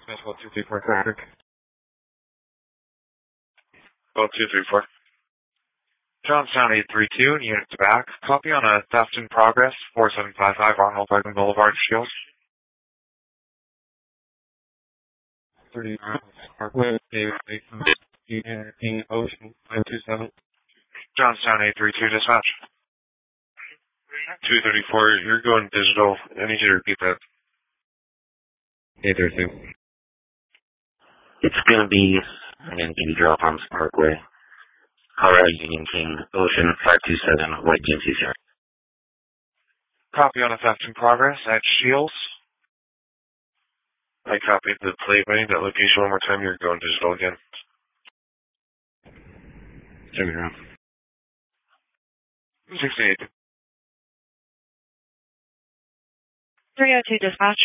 That's what 234 traffic. Well, 234. Johnstown 832, units back. Copy on a theft in progress, 4755 Arnold Reagan Boulevard, Shields. 30 Parkway, King Ocean 527. Johnstown 832, dispatch. 234, you're going digital. I need you to repeat that. 832. It's going to be in Drop Arms Parkway, Colorado Union King Ocean 527, White GMC Sierra. Copy on a theft in progress at Shields. I copied the plate. I need that location one more time. You're going digital again. Show me around. 68. 302, dispatch.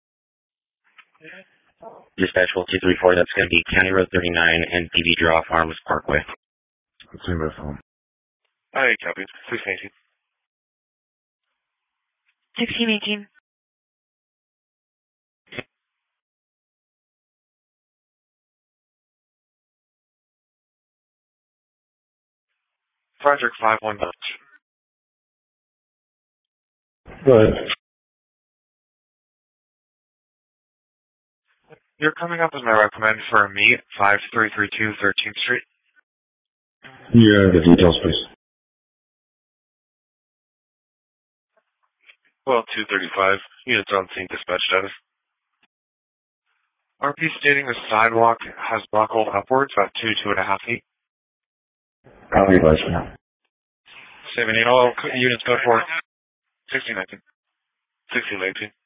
Dispatch 234, that's going to be County Road 39 and PV Drop Arms Parkway. Same with phone. I copied. 1618. 1618. Frederick 519. Go ahead. You're coming up as my recommend for a meet, 5332 13th Street. Yeah, the details, please. Well, 235. Units on scene, dispatch status. RP stating the sidewalk has buckled upwards about 2.5 feet. Copy, advice for now. 78 all units go for 1619. 1619.